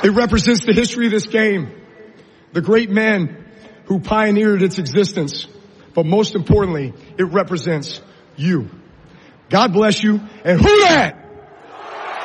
It represents the history of this game, the great men who pioneered its existence. But most importantly, it represents you. God bless you, and who dat?